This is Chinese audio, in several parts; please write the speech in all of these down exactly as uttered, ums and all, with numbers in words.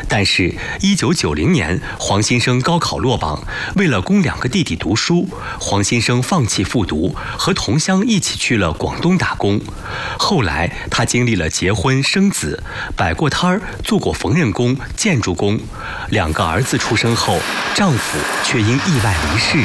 但是，一九九零年，黄新生高考落榜，为了供两个弟弟读书，黄新生放弃复读，和同乡一起去了广东打工。后来，他经历了结婚、生子，摆过摊儿，做过缝纫工、建筑工。两个儿子出生后，丈夫却因意外离世。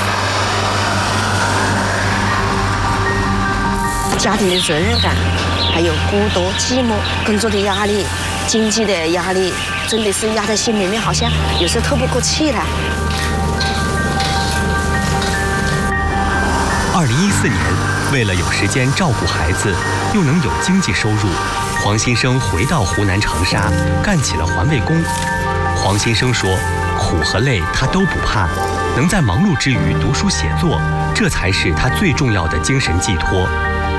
家庭的责任感，还有孤独、寂寞，工作的压力。经济的压力真的是压在心里面，好像有时候透不过气来。 二零一四年，为了有时间照顾孩子，又能有经济收入，黄新生回到湖南长沙，干起了环卫工。黄新生说，苦和累他都不怕，能在忙碌之余读书写作，这才是他最重要的精神寄托。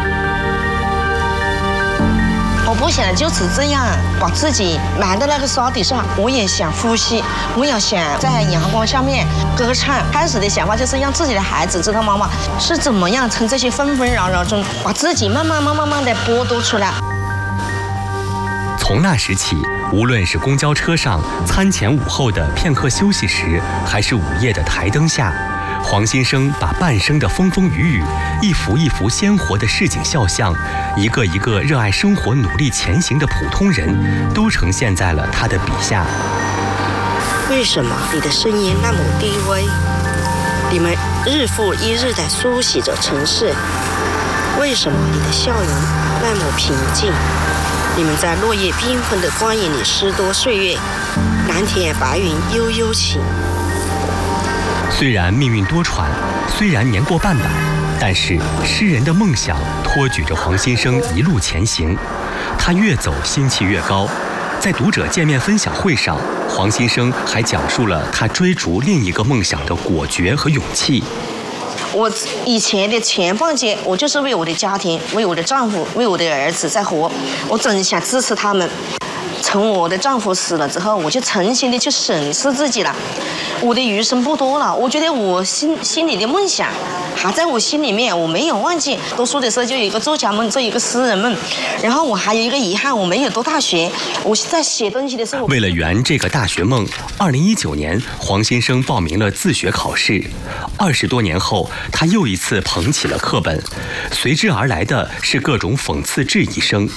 我不想就此这样把自己埋在那个沙底上，我也想呼吸，我也想在阳光下面歌唱。开始的想法就是让自己的孩子知道妈妈是怎么样从这些纷纷扰扰中把自己慢慢慢慢慢的剥夺出来。 从那时起，无论是公交车上、餐前午后的片刻休息时，还是午夜的台灯下，黄新生把半生的风风雨雨，一幅一幅鲜活的市井肖像，一个一个热爱生活、努力前行的普通人，都呈现在了他的笔下。 为什么你的声音那么低微？你们日复一日地梳洗着城市。为什么你的笑容那么平静？你们在落叶缤纷的光影里诗多岁月，蓝天白云悠悠情。 虽然命运多舛，虽然年过半百，但是诗人的梦想托举着黄新生一路前行。他越走心气越高。在读者见面分享会上，黄新生还讲述了他追逐另一个梦想的果决和勇气。 我以前的前半截，我就是为我的家庭、为我的丈夫、为我的儿子在活，我真想支持他们。从我的丈夫死了之后，我就诚心的去审视自己了。我的余生不多了，我觉得我心心里的梦想还在我心里面，我没有忘记。读书的时候就有一个作家梦，做一个诗人梦，然后我还有一个遗憾，我没有读大学。我在写东西的时候， 为了圆这个大学梦，二零一九年，黄新生报名了自学考试。二十多年后，他又一次捧起了课本，随之而来的是各种讽刺质疑声。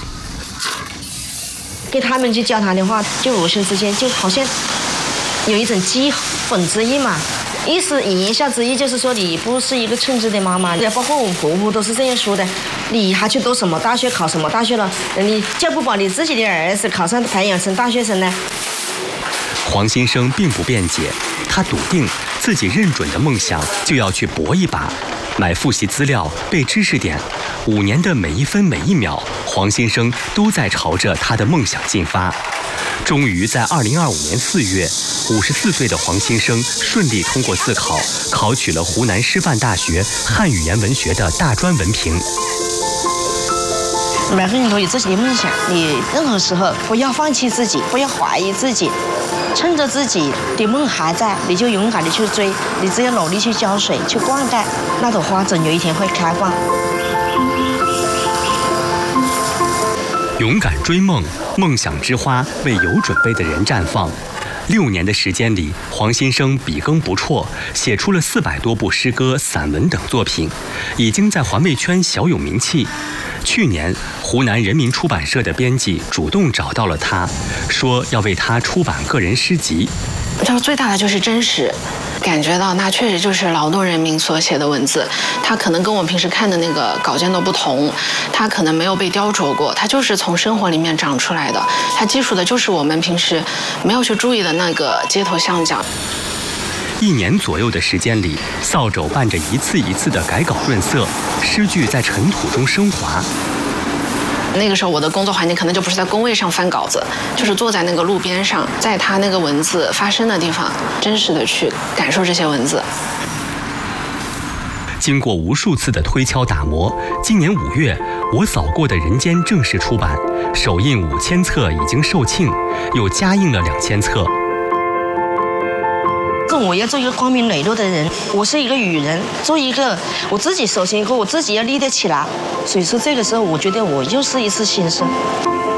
跟他们去交谈的话，就无形之间就好像有一种讥讽之意嘛，意思言下之意就是说你不是一个称职的妈妈，也包括我婆婆都是这样说的。你还去读什么大学，考什么大学了？你就不把你自己的儿子考上培养成大学生呢？ 黄新生并不辩解，他笃定自己认准的梦想就要去搏一把，买复习资料，背知识点。五年的每一分每一秒，黄新生都在朝着他的梦想进发。终于在二零二五年四月，五十四岁的黄新生顺利通过自考，考取了湖南师范大学汉语言文学的大专文凭。 每个人都有自己的梦想，你任何时候不要放弃自己，不要怀疑自己，趁着自己的梦还在，你就勇敢的去追，你只要努力去浇水、去灌溉，那朵花总有一天会开放。 勇敢追梦，梦想之花为有准备的人绽放。六年的时间里，黄新生笔耕不辍，写出了四百多部诗歌、散文等作品，已经在环卫圈小有名气。去年，湖南人民出版社的编辑主动找到了他，说要为他出版个人诗集。 就最大的就是真实，感觉到那确实就是劳动人民所写的文字，它可能跟我们平时看的那个稿件都不同，它可能没有被雕琢过，它就是从生活里面长出来的，它记述的就是我们平时没有去注意的那个街头巷角。 一年左右的时间里，扫帚伴着一次一次的改稿润色，诗句在尘土中升华。 那个时候我的工作环境可能就不是在工位上翻稿子，就是坐在那个路边上，在他那个文字发生的地方，真实的去感受这些文字。 经过无数次的推敲打磨，今年五月，我扫过的人间正式出版，首印五千册已经售罄，又加印了两千册。 我要做一个光明磊落的人，我是一个女人，做一个我自己首先一个我自己要立得起来，所以说这个时候我觉得我又是一次新生。